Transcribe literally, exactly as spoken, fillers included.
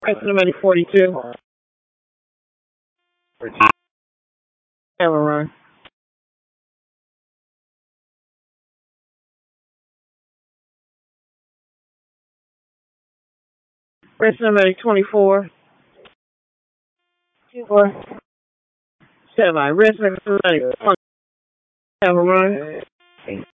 Race number forty-two. Have a run. Race number twenty-four. Four. Seven. Race number twenty. Have a run.